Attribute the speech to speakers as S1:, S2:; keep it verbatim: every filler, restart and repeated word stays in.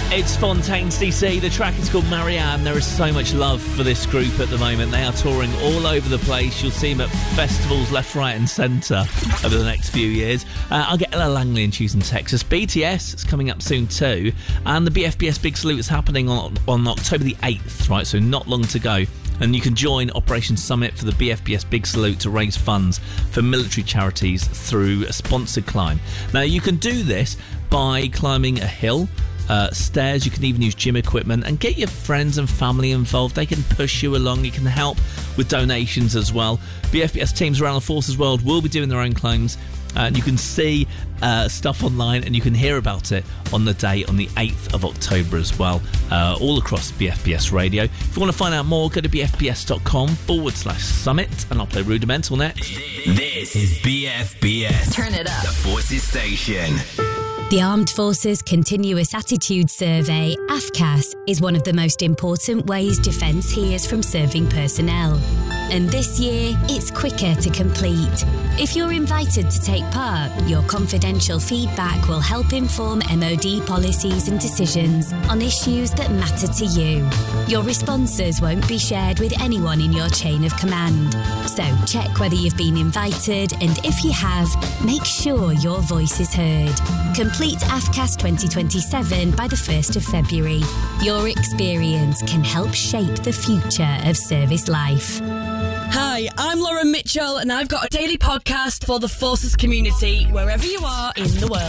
S1: It's Fontaine's D C. The track is called Marianne. There is so much love for this group at the moment. They are touring all over the place. You'll see them at festivals left, right and centre over the next few years. Uh, I'll get Ella Langley in Houston, Texas. B T S is coming up soon too. And the B F B S Big Salute is happening on, on October the eighth, right? So not long to go. And you can join Operation Summit for the B F B S Big Salute to raise funds for military charities through a sponsored climb. Now, you can do this by climbing a hill, uh, stairs. You can even use gym equipment and get your friends and family involved. They can push you along. You can help with donations as well. B F B S teams around the Forces World will be doing their own climbs. Uh, and you can see uh, stuff online and you can hear about it on the day on the eighth of October as well, uh, all across B F B S Radio. If you want to find out more, go to bfbs.com forward slash summit and I'll play Rudimental next.
S2: This is B F B S.
S3: Turn it up.
S2: The Forces Station.
S4: The Armed Forces Continuous Attitude Survey, A F C A S, is one of the most important ways Defence hears from serving personnel. And this year, it's quicker to complete. If you're invited to take part, your confidential feedback will help inform M O D policies and decisions on issues that matter to you. Your responses won't be shared with anyone in your chain of command. So check whether you've been invited, and if you have, make sure your voice is heard. Complete A F C A S twenty twenty-seven by the first of February. Your experience can help shape the future of service life.
S5: Hi, I'm Lauren Mitchell and I've got a daily podcast for the Forces community, wherever you are in the world.